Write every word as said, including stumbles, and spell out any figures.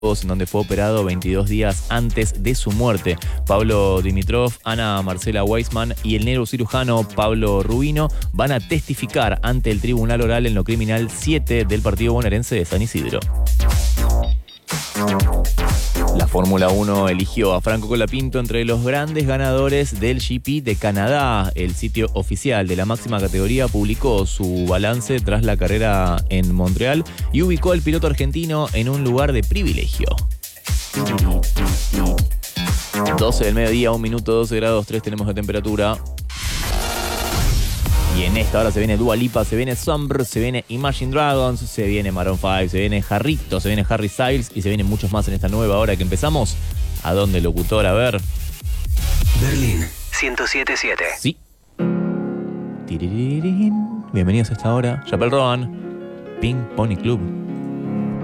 en donde fue operado veintidós días antes de su muerte. Pablo Dimitrov, Ana Marcela Weissman y el neurocirujano Pablo Rubino van a testificar ante el Tribunal Oral en lo Criminal siete del partido bonaerense de San Isidro. La Fórmula uno eligió a Franco Colapinto entre los grandes ganadores del G P de Canadá. El sitio oficial de la máxima categoría publicó su balance tras la carrera en Montreal y ubicó al piloto argentino en un lugar de privilegio. doce del mediodía, un minuto, doce grados tres tenemos de temperatura. Y en esta hora se viene Dua Lipa, se viene Sombr, se viene Imagine Dragons, se viene Maroon cinco, se viene Jarrito, se viene Harry Styles y se vienen muchos más en esta nueva hora que empezamos. ¿A dónde, locutor? A ver. Berlín ciento siete punto siete. Sí. Tiririrín. Bienvenidos a esta hora. Chapel Roan, Pink Pony Club.